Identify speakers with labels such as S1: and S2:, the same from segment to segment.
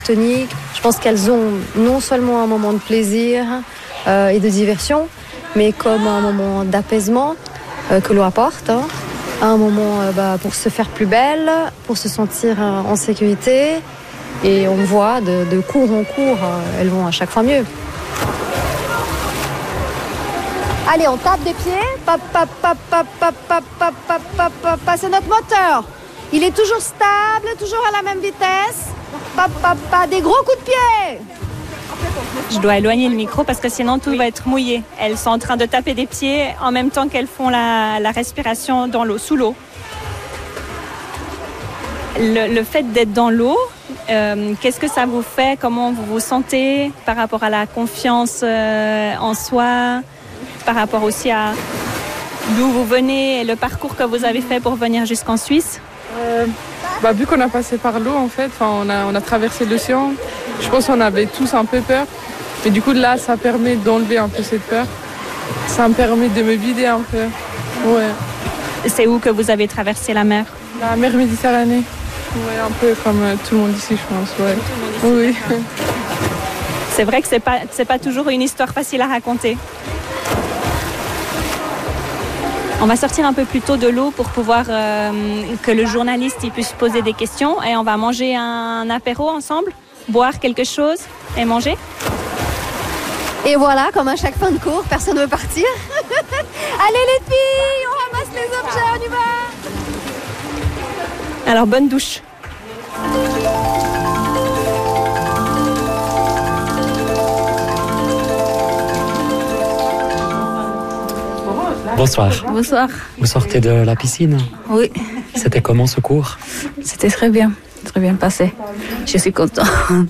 S1: tonique. Je pense qu'elles ont non seulement un moment de plaisir et de diversion, mais comme un moment d'apaisement que l'eau apporte, un moment pour se faire plus belle, pour se sentir en sécurité. Et on voit de cours en cours, elles vont à chaque fois mieux. Allez, on tape des pieds. C'est notre moteur. Il est toujours stable, toujours à la même vitesse. Des gros coups de pied.
S2: Je dois éloigner le micro parce que sinon tout va être mouillé. Elles sont en train de taper des pieds en même temps qu'elles font la respiration dans l'eau, sous l'eau. Le fait d'être dans l'eau, qu'est-ce que ça vous fait? Comment vous vous sentez par rapport à la confiance en soi, par rapport aussi à d'où vous venez et le parcours que vous avez fait pour venir jusqu'en Suisse?
S3: Vu qu'on a passé par l'eau, en fait, on a traversé l'océan, je pense qu'on avait tous un peu peur. Mais du coup, là, ça permet d'enlever un peu cette peur. Ça me permet de me vider un peu. Ouais.
S2: C'est où que vous avez traversé la mer?
S3: La mer Méditerranée. Ouais, un peu comme tout le monde ici, je pense. Ouais. Tout le monde ici. Oui.
S2: C'est vrai que c'est pas toujours une histoire facile à raconter. On va sortir un peu plus tôt de l'eau pour pouvoir que le journaliste il puisse poser des questions et on va manger un apéro ensemble, boire quelque chose et manger.
S1: Et voilà, comme à chaque fin de cours, personne ne veut partir. Allez les filles, on ramasse les objets, on y va.
S2: Alors bonne douche.
S4: Bonsoir.
S5: Bonsoir.
S4: Vous sortez de la piscine?
S5: Oui.
S4: C'était comment ce cours?
S5: C'était très bien passé. Je suis contente.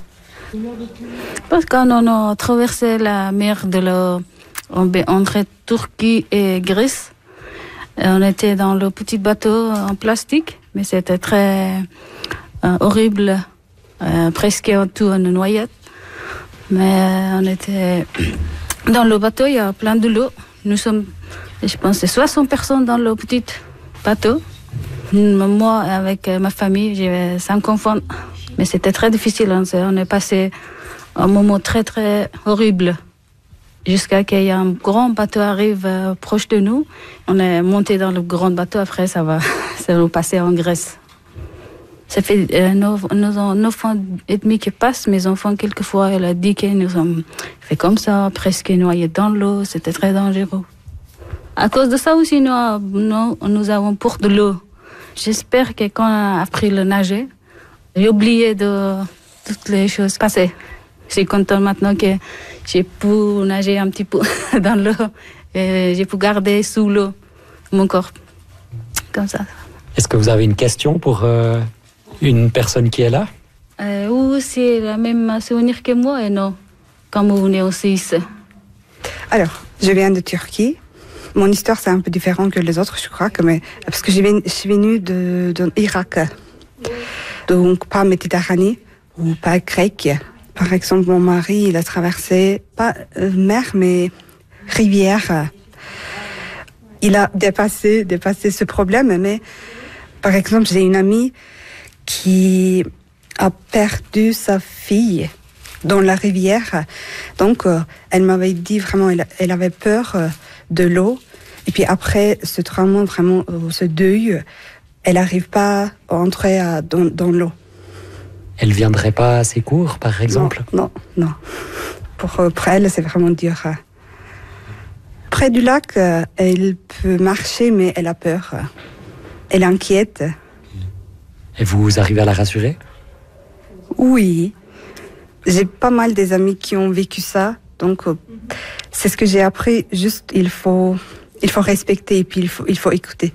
S5: Parce qu'on a traversé la mer entre Turquie et Grèce. On était dans le petit bateau en plastique, mais c'était très horrible, presque tout une noyade. Mais on était dans le bateau, il y a plein de l'eau. Nous sommes, je pense, 60 personnes dans le petit bateau. Moi, avec ma famille, j'ai 5 enfants. Mais c'était très difficile. On est passé un moment très, très horrible. Jusqu'à qu'il y ait un grand bateau arrive proche de nous. On est monté dans le grand bateau. Après, ça va passer en Grèce. Ça fait 9 ans et demi qui passent. Mes enfants, quelquefois, elle a dit que nous sommes fait comme ça, presque noyés dans l'eau. C'était très dangereux. À cause de ça aussi, nous avons peur de l'eau. J'espère que quand on a appris le nager, j'ai oublié de toutes les choses passées. Je suis contente maintenant que j'ai pu nager un petit peu dans l'eau et j'ai pu garder sous l'eau mon corps. Comme ça.
S4: Est-ce que vous avez une question pour une personne qui est là?
S5: Ou c'est le même souvenir que moi et non, quand vous venez au Suisse?
S6: Alors, je viens de Turquie. Mon histoire, c'est un peu différent que les autres, je crois, parce que je suis venue de l'Irak. Donc, pas Méditerranée ou pas grec. Par exemple, mon mari, il a traversé, pas mer, mais rivière. Il a dépassé ce problème, mais par exemple, j'ai une amie qui a perdu sa fille dans la rivière. Donc, elle m'avait dit vraiment, elle avait peur de l'eau. Et puis après ce trauma, vraiment, ce deuil, elle n'arrive pas à entrer dans l'eau.
S4: Elle viendrait pas à ses cours, par exemple?
S6: Non. Pour elle, c'est vraiment dur. Près du lac, elle peut marcher, mais elle a peur. Elle est inquiète.
S4: Et vous arrivez à la rassurer?
S6: Oui. J'ai pas mal des amis qui ont vécu ça. Donc, c'est ce que j'ai appris. Juste, il faut respecter et puis il faut écouter.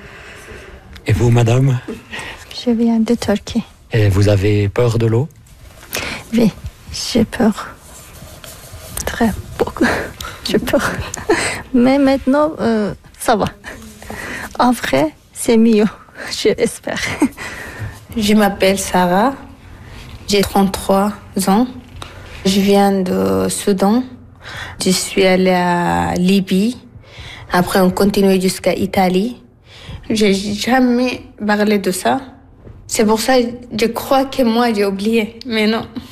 S4: Et vous, madame?
S7: Je viens de Turquie.
S4: Et vous avez peur de l'eau?
S7: Oui, j'ai peur. Très beaucoup. J'ai peur. Mais maintenant, ça va. En vrai, c'est mieux, j'espère.
S8: Je m'appelle Sarah. J'ai 33 ans. Je viens de Soudan. Je suis allée à Libye. Après, on continue jusqu'à Italie. J'ai jamais parlé de ça. C'est pour ça que je crois que moi, j'ai oublié, mais non.